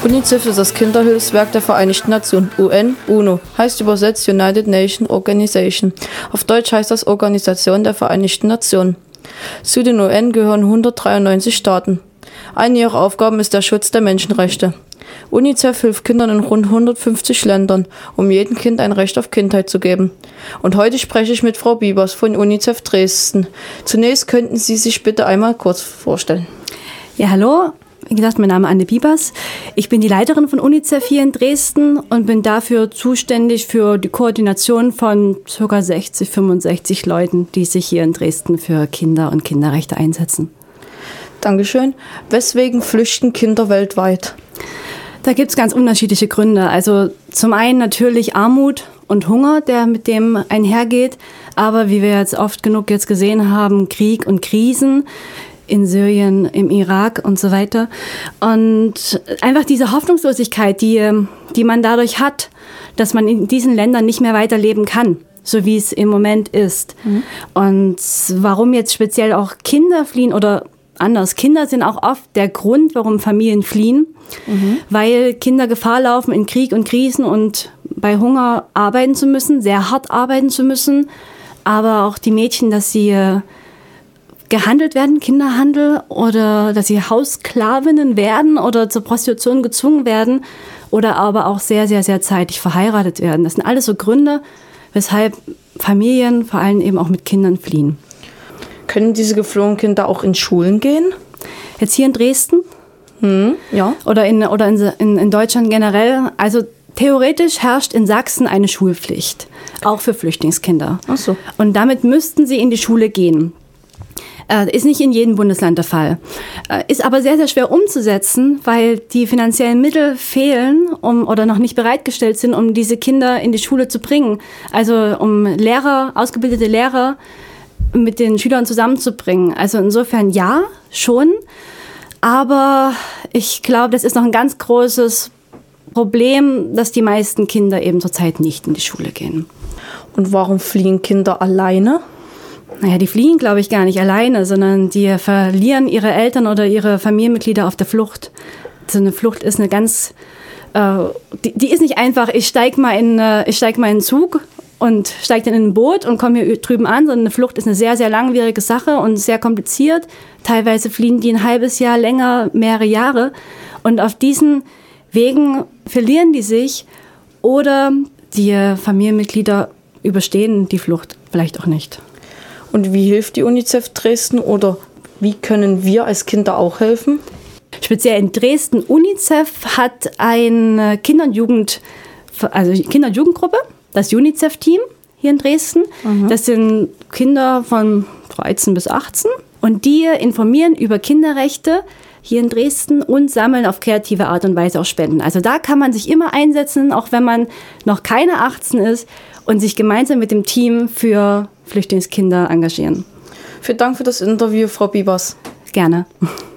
UNICEF ist das Kinderhilfswerk der Vereinigten Nationen. UN, UNO, heißt übersetzt United Nations Organization. Auf Deutsch heißt das Organisation der Vereinigten Nationen. Zu den UN gehören 193 Staaten. Eine ihrer Aufgaben ist der Schutz der Menschenrechte. UNICEF hilft Kindern in rund 150 Ländern, um jedem Kind ein Recht auf Kindheit zu geben. Und heute spreche ich mit Frau Biebers von UNICEF Dresden. Zunächst könnten Sie sich bitte einmal kurz vorstellen. Ja, hallo. Wie gesagt, mein Name ist Anne Biebers. Ich bin die Leiterin von UNICEF hier in Dresden und bin dafür zuständig für die Koordination von ca. 60, 65 Leuten, die sich hier in Dresden für Kinder und Kinderrechte einsetzen. Dankeschön. Weswegen flüchten Kinder weltweit? Da gibt es ganz unterschiedliche Gründe. Also zum einen natürlich Armut und Hunger, der mit dem einhergeht. Aber wie wir jetzt oft genug jetzt gesehen haben, Krieg und Krisen in Syrien, im Irak und so weiter. Und einfach diese Hoffnungslosigkeit, die man dadurch hat, dass man in diesen Ländern nicht mehr weiterleben kann, so wie es im Moment ist. Mhm. Und warum jetzt speziell auch Kinder fliehen oder anders. Kinder sind auch oft der Grund, warum Familien fliehen, weil Kinder Gefahr laufen, in Krieg und Krisen und bei Hunger arbeiten zu müssen, sehr hart arbeiten zu müssen. Aber auch die Mädchen, dass sie gehandelt werden, Kinderhandel, oder dass sie Haussklavinnen werden oder zur Prostitution gezwungen werden oder aber auch sehr, sehr, sehr zeitig verheiratet werden. Das sind alles so Gründe, weshalb Familien, vor allem eben auch mit Kindern, fliehen. Können diese geflohenen Kinder auch in Schulen gehen? Jetzt hier in Dresden? Ja. Oder in Deutschland generell? Also theoretisch herrscht in Sachsen eine Schulpflicht, auch für Flüchtlingskinder. Ach so. Und damit müssten sie in die Schule gehen. Ist nicht in jedem Bundesland der Fall. Ist aber sehr, sehr schwer umzusetzen, weil die finanziellen Mittel fehlen oder noch nicht bereitgestellt sind, um diese Kinder in die Schule zu bringen. Also um ausgebildete Lehrer mit den Schülern zusammenzubringen. Also insofern ja, schon. Aber ich glaube, das ist noch ein ganz großes Problem, dass die meisten Kinder eben zurzeit nicht in die Schule gehen. Und warum fliehen Kinder alleine? Naja, die fliehen, glaube ich, gar nicht alleine, sondern die verlieren ihre Eltern oder ihre Familienmitglieder auf der Flucht. So eine Flucht ist eine ganz, die ist nicht einfach, ich steig mal in einen Zug und steige dann in ein Boot und komme hier drüben an, sondern eine Flucht ist eine sehr, sehr langwierige Sache und sehr kompliziert. Teilweise fliehen die ein halbes Jahr länger, mehrere Jahre. Und auf diesen Wegen verlieren die sich oder die Familienmitglieder überstehen die Flucht vielleicht auch nicht. Und wie hilft die UNICEF Dresden oder wie können wir als Kinder auch helfen? Speziell in Dresden, UNICEF hat eine Kinder- und Jugendgruppe, das UNICEF-Team hier in Dresden. Das sind Kinder von 13 bis 18 und die informieren über Kinderrechte hier in Dresden und sammeln auf kreative Art und Weise auch Spenden. Also da kann man sich immer einsetzen, auch wenn man noch keine 18 ist und sich gemeinsam mit dem Team für Flüchtlingskinder engagieren. Vielen Dank für das Interview, Frau Biebers. Gerne.